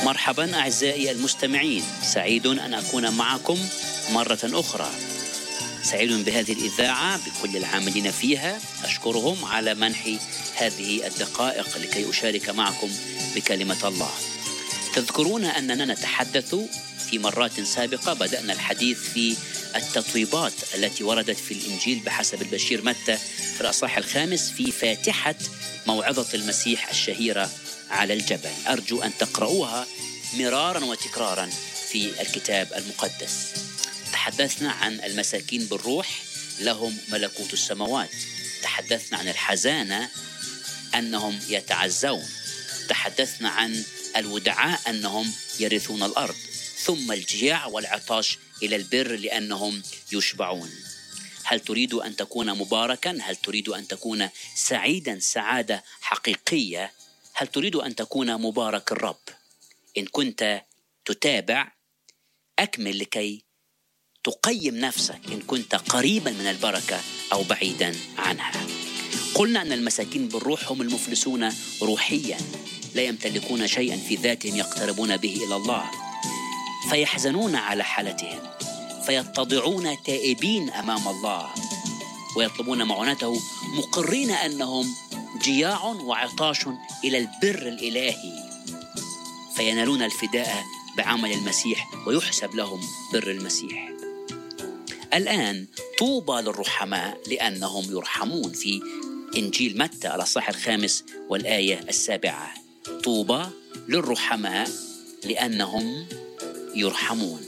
مرحبا أعزائي المستمعين، سعيد أن أكون معكم مرة أخرى. سعيد بهذه الإذاعة بكل العاملين فيها، أشكرهم على منحي هذه الدقائق لكي أشارك معكم بكلمة الله. تذكرون أننا نتحدث في مرات سابقة، بدأنا الحديث في التطويبات التي وردت في الإنجيل بحسب البشير متى في الأصحاح 5 في فاتحة موعظة المسيح الشهيرة على الجبل. أرجو أن تقرؤوها مرارا وتكرارا في الكتاب المقدس. تحدثنا عن المساكين بالروح لهم ملكوت السماوات، تحدثنا عن الحزانة أنهم يتعزون، تحدثنا عن الودعاء أنهم يرثون الأرض، ثم الجياع والعطاش إلى البر لأنهم يشبعون. هل تريد أن تكون مباركا؟ هل تريد أن تكون سعيدا سعادة حقيقية؟ هل تريد أن تكون مبارك الرب؟ إن كنت تتابع أكمل لكي تقيم نفسك إن كنت قريبا من البركة أو بعيدا عنها. قلنا أن المساكين بالروح هم المفلسون روحيا، لا يمتلكون شيئا في ذاتهم يقتربون به إلى الله، فيحزنون على حالتهم، فيتضعون تائبين أمام الله ويطلبون معونته، مقرين أنهم جياع وعطاش إلى البر الإلهي، فينالون الفداء بعمل المسيح ويحسب لهم بر المسيح. الآن طوبى للرحماء لأنهم يرحمون، في إنجيل متى الأصحاح 5 والآية 7. طوبى للرحماء لأنهم يرحمون.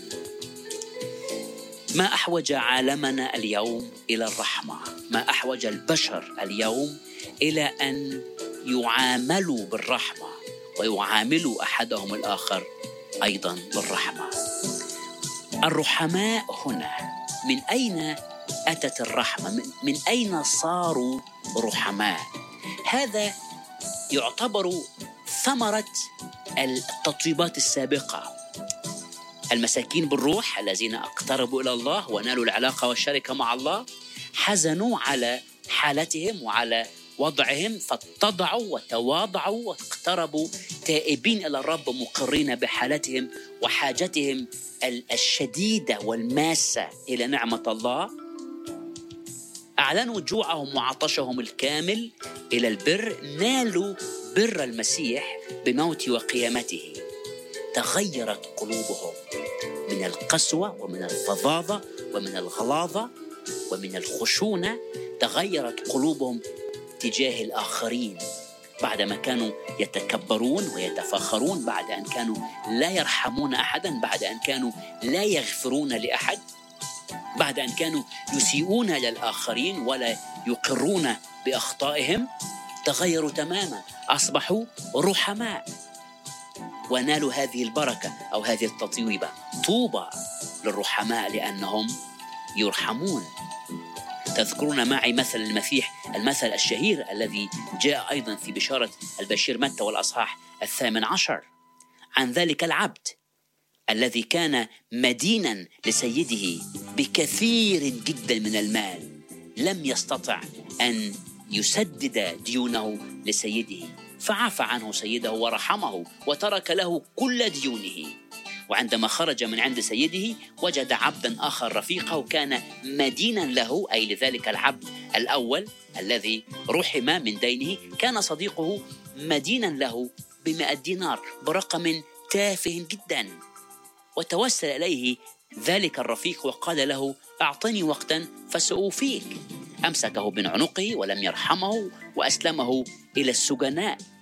ما أحوج عالمنا اليوم إلى الرحمة، ما أحوج البشر اليوم إلى أن يعاملوا بالرحمة ويعاملوا أحدهم الآخر أيضا بالرحمة. الرحماء هنا، من أين أتت الرحمة؟ من أين صاروا رحماء؟ هذا يعتبر ثمرة التطويبات السابقة. المساكين بالروح الذين اقتربوا إلى الله ونالوا العلاقة والشركة مع الله حزنوا على حالتهم وعلى وضعهم، فاتضعوا وتواضعوا واقتربوا تائبين إلى الرب، مقرين بحالتهم وحاجتهم الشديدة والماسة إلى نعمة الله. أعلنوا جوعهم وعطشهم الكامل إلى البر، نالوا بر المسيح بموت وقيامته. تغيرت قلوبهم من القسوة ومن الفظاظة ومن الغلاظة ومن الخشونة، تغيرت قلوبهم تجاه الآخرين، بعدما كانوا يتكبرون ويتفاخرون، بعد أن كانوا لا يرحمون أحدا، بعد أن كانوا لا يغفرون لأحد، بعد أن كانوا يسيئون للآخرين ولا يقرون بأخطائهم. تغيروا تماما، أصبحوا رحماء ونالوا هذه البركة أو هذه التطويبة. طوبى للرحماء لأنهم يرحمون. تذكرون معي مثل المسيح، المثل الشهير الذي جاء أيضا في بشارة البشير متى والأصحاح 18، عن ذلك العبد الذي كان مدينا لسيده بكثير جدا من المال، لم يستطع أن يسدد ديونه لسيده، فعفى عنه سيده ورحمه وترك له كل ديونه. وعندما خرج من عند سيده وجد عبدا آخر رفيقه كان مدينا له، أي لذلك العبد الأول الذي رحم من دينه، كان صديقه مدينا له ب100 دينار، برقم تافه جدا. وتوسل إليه ذلك الرفيق وقال له: أعطني وقتا فسأوفيك. أمسكه من عنقه ولم يرحمه وأسلمه إلى السجناء.